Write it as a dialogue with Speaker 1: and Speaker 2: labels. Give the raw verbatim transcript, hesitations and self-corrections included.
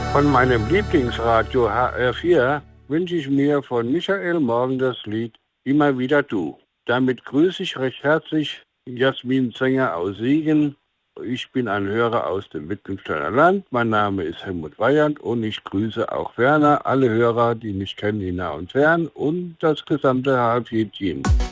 Speaker 1: Von meinem Lieblingsradio H R vier wünsche ich mir von Michael Morgen das Lied Immer wieder du. Damit grüße ich recht herzlich Jasmin Zenger aus Siegen. Ich bin ein Hörer aus dem Wittgensteiner Land. Mein Name ist Helmut Weyand und ich grüße auch ferner alle Hörer, die mich kennen, nah und fern, und das gesamte H R vier-Team.